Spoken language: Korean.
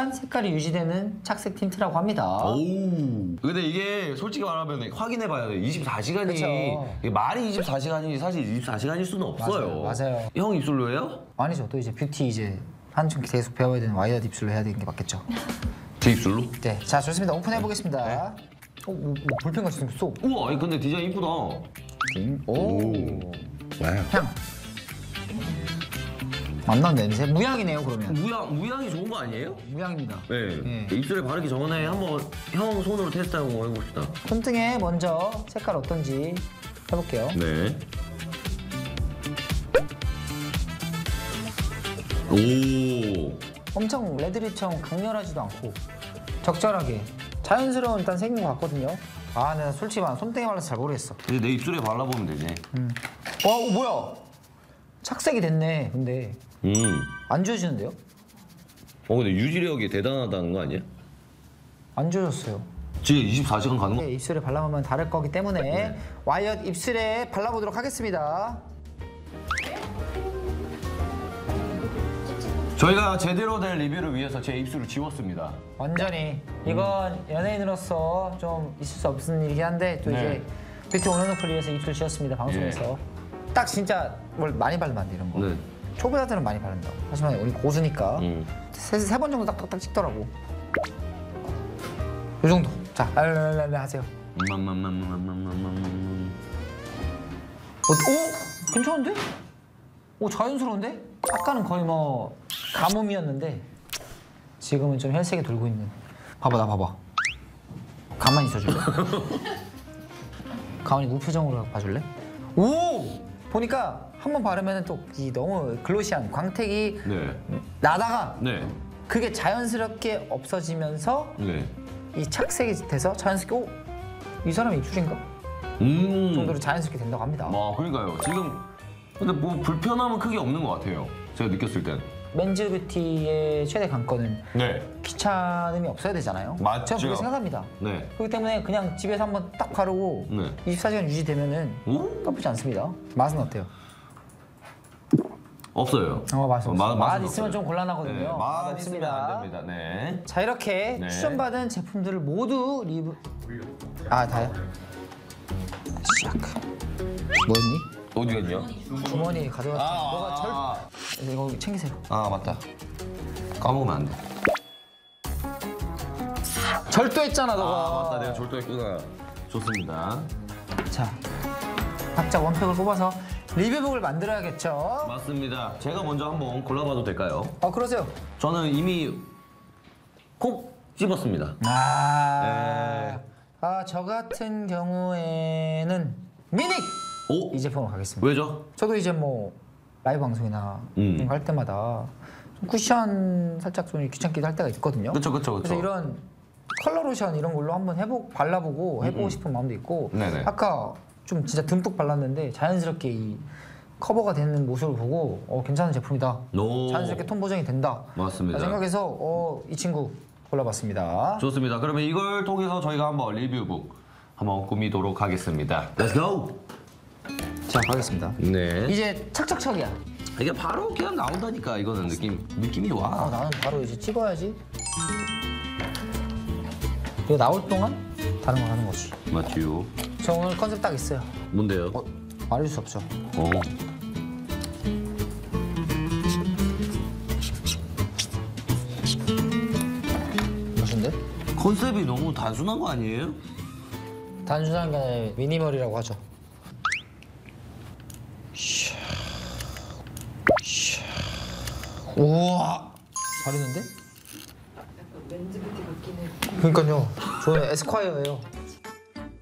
하얀 색깔이 유지되는 착색 틴트라고 합니다. 오. 근데 이게 솔직히 말하면 확인해봐야 돼. 24시간이 그쵸. 말이 24시간이 사실 24시간일 수는 없어요. 맞아요. 형 입술로 해요? 아니죠. 또 이제 뷰티 이제 한층 계속 배워야 되는 와이어드 입술로 해야 되는 게 맞겠죠. 제 입술로? 네, 자 좋습니다. 오픈해 보겠습니다. 뭐 볼펜같이 생겼어. 우와, 아니, 근데 디자인 이쁘다. 오. 와우. 향. 만난 냄새? 무향이네요 그러면. 무향이 좋은 거 아니에요? 무향입니다. 네. 입술에 바르기 전에 한번 형 손으로 테스트 한번 해봅시다. 손등에 먼저 색깔 어떤지 해볼게요. 네. 오. 엄청 레드립처럼 강렬하지도 않고 적절하게 자연스러운 일단 색인 것 같거든요. 아, 내가 솔직히 말하면 손등에 발라서 잘 모르겠어. 이제 내 입술에 발라보면 되지. 뭐야? 착색이 됐네. 근데 안 지워지는데요? 근데 유지력이 대단하다는 거 아니야? 안 지워졌어요. 지금 24시간 가는 거? 입술에 발라보면 다를 거기 때문에 와이엇 입술에 발라보도록 하겠습니다. 저희가 제대로 된 리뷰를 위해서 제 입술을 지웠습니다. 완전히 이건 연예인으로서 좀 있을 수 없는 일이긴 한데 또 이제 뷰티 오너너플 위해서 입술 지웠습니다. 방송에서 딱 진짜 뭘 많이 바르면 안 돼 이런 거. 네. 초보자들은 많이 바른다고. 하지만 우리 고수니까 세 번 정도 딱딱딱 찍더라고. 이 정도. 자, 랄랄랄랄 하세요. 오? 괜찮은데? 오, 자연스러운데? 아까는 거의 뭐 가뭄이었는데 지금은 좀 혈색이 돌고 있는. 봐봐, 나 봐봐. 가만히 있어줄래? 가만히 무표정으로 봐줄래? 오! 보니까 한 번 바르면 또 이 너무 글로시한 광택이 나다가 그게 자연스럽게 없어지면서 이 착색이 돼서 자연스럽게 이 사람의 입술인가? 정도로 자연스럽게 된다고 합니다. 그러니까요. 지금 근데 뭐 불편함은 크게 없는 것 같아요. 제가 느꼈을 땐. 맨즈 뷰티의 최대 관건은 귀찮음이 없어야 되잖아요. 맞죠. 저는 그렇게 생각합니다. 그렇기 때문에 그냥 집에서 한번 딱 바르고 24시간 유지되면은 나쁘지 않습니다. 맛은 어때요? 없어요. 맛 있으면 좀 곤란하거든요. 맛 있으면 안 됩니다. 네. 자, 이렇게 추천받은 제품들을 모두 리뷰. 아, 다요? 시작. 뭐였니? 어디 갔냐? 주머니 가져왔다. 너가 이거 챙기세요. 아, 맞다. 까먹으면 안 돼. 절도했잖아, 너가. 아, 맞다. 내가 절도했구나. 좋습니다. 자, 각자 원팩을 뽑아서 리뷰북을 만들어야겠죠? 맞습니다. 제가 먼저 한번 골라봐도 될까요? 그러세요. 저는 이미 콕 집었습니다. 저 같은 경우에는 미닉! 이 제품으로 가겠습니다. 왜죠? 저도 이제 뭐 라이브 방송이나 이런 거 할 때마다 좀 쿠션 살짝 좀 귀찮기도 할 때가 있거든요. 그쵸. 그래서 이런 컬러 로션 이런 걸로 한번 발라보고 해보고 싶은 마음도 있고 아까 좀 진짜 듬뿍 발랐는데 자연스럽게 이 커버가 되는 모습을 보고 괜찮은 제품이다. 자연스럽게 톤 보정이 된다. 맞습니다. 생각해서 이 친구 골라봤습니다. 좋습니다. 그러면 이걸 통해서 저희가 한번 리뷰북 한번 꾸미도록 하겠습니다. Let's go! 자, 가겠습니다. 네. 이제 착착착이야. 이게 바로 그냥 나온다니까. 이거는 느낌이 와. 나는 바로 이제 찍어야지. 이거 나올 동안 다른 거 하는 거지. 맞지요. 저 오늘 컨셉 딱 있어요. 뭔데요? 말해줄 수 없죠. 무슨데? 컨셉이 너무 단순한 거 아니에요? 단순한 게 아니라 미니멀이라고 하죠. 우와, 잘했는데? 맨즈 뷰티 같긴 해. 그러니까요. 저는 에스콰이어예요.